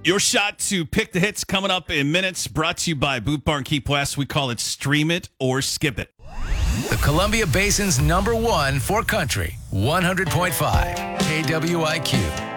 Your shot to pick the hits coming up in minutes, brought to you by Boot Barn Keep West. We call it Stream It or Skip It. The Columbia Basin's #1 for country, 100.5 KWIQ.